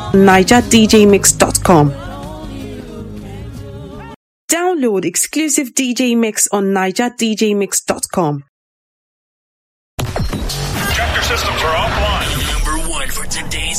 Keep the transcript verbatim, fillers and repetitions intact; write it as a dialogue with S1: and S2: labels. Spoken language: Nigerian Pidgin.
S1: niger d j mix dot com. Download exclusive D J mix on niger d j mix dot com.
S2: Check your systems are offline.
S3: Number one for today's